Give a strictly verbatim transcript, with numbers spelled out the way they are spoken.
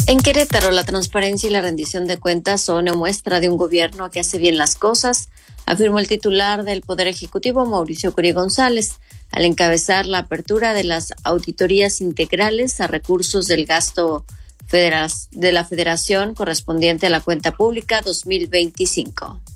En Querétaro, la transparencia y la rendición de cuentas son una muestra de un gobierno que hace bien las cosas, afirmó el titular del Poder Ejecutivo, Mauricio Curi González, al encabezar la apertura de las auditorías integrales a recursos del gasto federal de la Federación correspondiente a la cuenta pública dos mil veinticinco.